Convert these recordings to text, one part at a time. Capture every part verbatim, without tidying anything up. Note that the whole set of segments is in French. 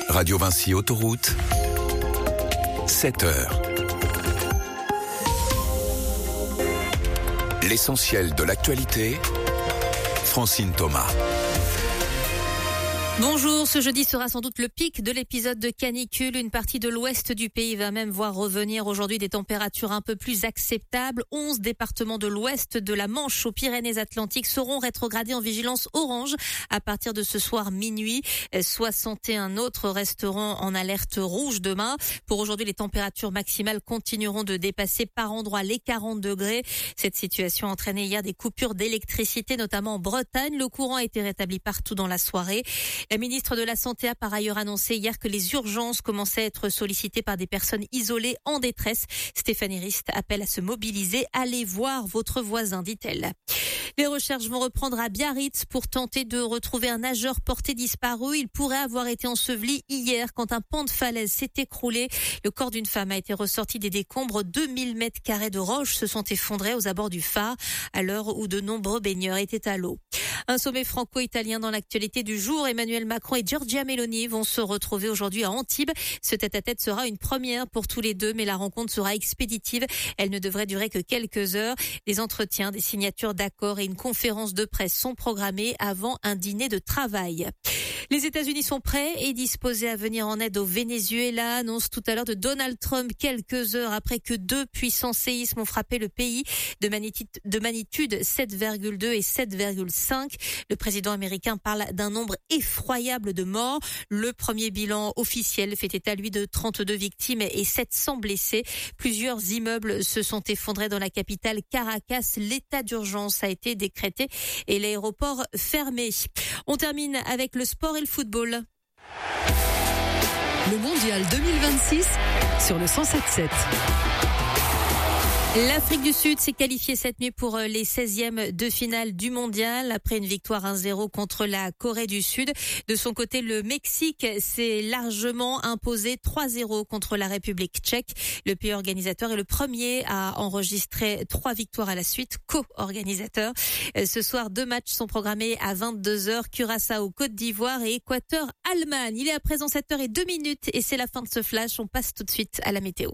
Radio Vinci Autoroute, sept heures. L'essentiel de l'actualité, Francine Thomas. Bonjour, ce jeudi sera sans doute le pic de l'épisode de canicule. Une partie de l'ouest du pays va même voir revenir aujourd'hui des températures un peu plus acceptables. onze départements de l'ouest de la Manche aux Pyrénées-Atlantiques seront rétrogradés en vigilance orange à partir de ce soir minuit. soixante et un autres resteront en alerte rouge demain. Pour aujourd'hui, les températures maximales continueront de dépasser par endroits les quarante degrés. Cette situation a entraîné hier des coupures d'électricité, notamment en Bretagne. Le courant a été rétabli partout dans la soirée. La ministre de la Santé a par ailleurs annoncé hier que les urgences commençaient à être sollicitées par des personnes isolées en détresse. Stéphanie Rist appelle à se mobiliser. Allez voir votre voisin, dit-elle. Les recherches vont reprendre à Biarritz pour tenter de retrouver un nageur porté disparu. Il pourrait avoir été enseveli hier quand un pan de falaise s'est écroulé. Le corps d'une femme a été ressorti des décombres. deux mille mètres carrés de roches se sont effondrés aux abords du phare à l'heure où de nombreux baigneurs étaient à l'eau. Un sommet franco-italien dans l'actualité du jour. Emmanuel Macron et Giorgia Meloni vont se retrouver aujourd'hui à Antibes. Ce tête-à-tête sera une première pour tous les deux, mais la rencontre sera expéditive. Elle ne devrait durer que quelques heures. Des entretiens, des signatures d'accords et une conférence de presse sont programmées avant un dîner de travail. Les États-Unis sont prêts et disposés à venir en aide au Venezuela, annonce tout à l'heure de Donald Trump quelques heures après que deux puissants séismes ont frappé le pays de magnitude, de magnitude sept virgule deux et sept virgule cinq. Le président américain parle d'un nombre effroyable de morts. Le premier bilan officiel fait état, lui, de trente-deux victimes et sept cents blessés. Plusieurs immeubles se sont effondrés dans la capitale Caracas. L'état d'urgence a été décrété et l'aéroport fermé. On termine avec le sport et le football. Le mondial deux mille vingt-six sur le cent sept sept. L'Afrique du Sud s'est qualifiée cette nuit pour les seizièmes de finale du mondial après une victoire un zéro contre la Corée du Sud. De son côté, le Mexique s'est largement imposé trois zéro contre la République tchèque. Le pays organisateur est le premier à enregistrer trois victoires à la suite, co-organisateur. Ce soir, deux matchs sont programmés à vingt-deux heures. Curaçao, Côte d'Ivoire et Équateur, Allemagne. Il est à présent sept heures et deux minutes et c'est la fin de ce flash. On passe tout de suite à la météo.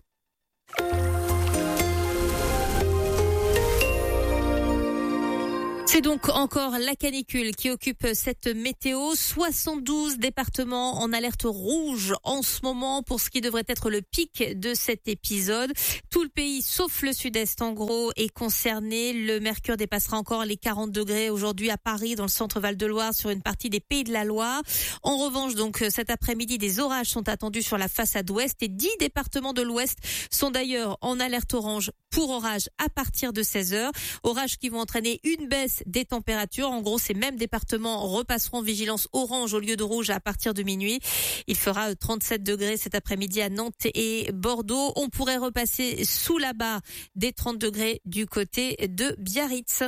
C'est donc encore la canicule qui occupe cette météo. soixante-douze départements en alerte rouge en ce moment pour ce qui devrait être le pic de cet épisode. Tout le pays, sauf le sud-est en gros, est concerné. Le mercure dépassera encore les quarante degrés aujourd'hui à Paris, dans le centre Val-de-Loire, sur une partie des Pays de la Loire. En revanche, donc cet après-midi, des orages sont attendus sur la façade ouest et dix départements de l'ouest sont d'ailleurs en alerte orange pour orage à partir de seize heures. Orages qui vont entraîner une baisse des températures. En gros, ces mêmes départements repasseront vigilance orange au lieu de rouge à partir de minuit. Il fera trente-sept degrés cet après-midi à Nantes et Bordeaux. On pourrait repasser sous la barre des trente degrés du côté de Biarritz.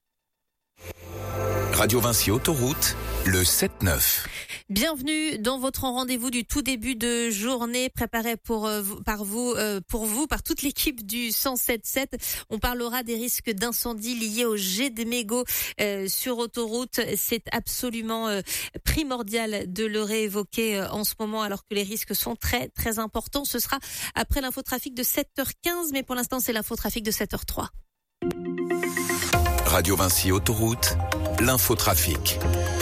Radio Vinci Autoroute, le sept neuf. Bienvenue dans votre rendez-vous du tout début de journée préparé pour euh, par vous euh, pour vous par toute l'équipe du cent sept sept. On parlera des risques d'incendie liés au jet des mégots euh, sur autoroute. C'est absolument euh, primordial de le réévoquer euh, en ce moment alors que les risques sont très très importants. Ce sera après l'infotrafic de sept heures quinze, mais pour l'instant c'est l'infotrafic de sept heures trois. Radio Vinci Autoroute, l'infotrafic.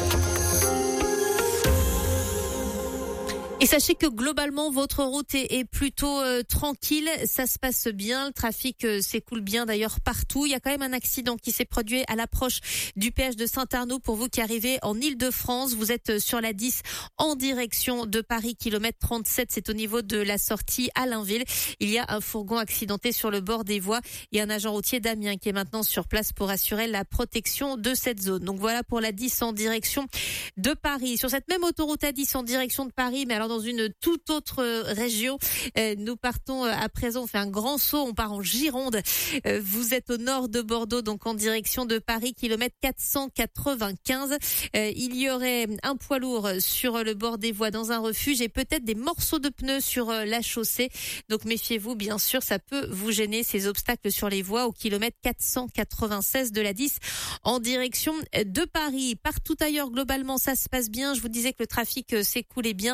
Et sachez que globalement, votre route est, est plutôt euh, tranquille. Ça se passe bien. Le trafic euh, s'écoule bien d'ailleurs partout. Il y a quand même un accident qui s'est produit à l'approche du péage de Saint-Arnaud. Pour vous qui arrivez en Île-de-France, vous êtes sur la dix en direction de Paris, kilomètre trente-sept. C'est au niveau de la sortie à Allainville. Il y a un fourgon accidenté sur le bord des voies. Il y a un agent routier d'Amiens qui est maintenant sur place pour assurer la protection de cette zone. Donc voilà pour la dix en direction de Paris. Sur cette même autoroute A dix en direction de Paris, mais alors dans une toute autre région. Euh, nous partons à présent, on fait un grand saut, on part en Gironde. Euh, vous êtes au nord de Bordeaux, donc en direction de Paris, kilomètre quatre cent quatre-vingt-quinze. Euh, il y aurait un poids lourd sur le bord des voies dans un refuge et peut-être des morceaux de pneus sur la chaussée. Donc méfiez-vous, bien sûr, ça peut vous gêner, ces obstacles sur les voies au kilomètre quatre cent quatre-vingt-seize de la dix en direction de Paris. Partout ailleurs, globalement, ça se passe bien. Je vous disais que le trafic s'écoulait bien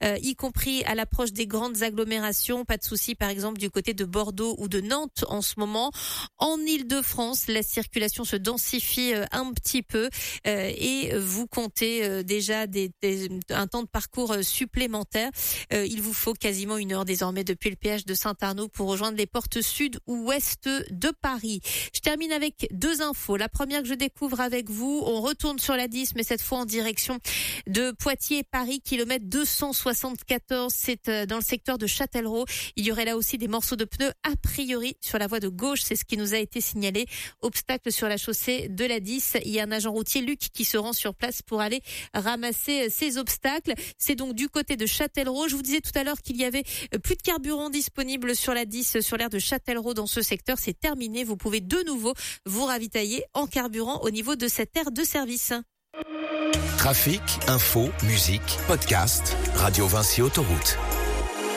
euh, y compris à l'approche des grandes agglomérations. Pas de souci, par exemple, du côté de Bordeaux ou de Nantes en ce moment. En Île-de-France, la circulation se densifie euh, un petit peu euh, et vous comptez euh, déjà des, des, un temps de parcours supplémentaire. Euh, il vous faut quasiment une heure désormais depuis le péage de Saint-Arnaud pour rejoindre les portes sud ou ouest de Paris. Je termine avec deux infos. La première que je découvre avec vous, on retourne sur la dix, mais cette fois en direction de Poitiers-Paris, kilomètre deux cent soixante-quatorze. C'est dans le secteur de Châtellerault. Il y aurait là aussi des morceaux de pneus a priori sur la voie de gauche. C'est ce qui nous a été signalé. Obstacle sur la chaussée de la dix. Il y a un agent routier, Luc, qui se rend sur place pour aller ramasser ces obstacles. C'est donc du côté de Châtellerault. Je vous disais tout à l'heure qu'il y avait plus de carburant disponible sur la dix, sur l'aire de Châtellerault dans ce secteur. C'est terminé. Vous pouvez de nouveau vous ravitailler en carburant au niveau de cette aire de service. Trafic, info, musique, podcast, Radio Vinci Autoroute.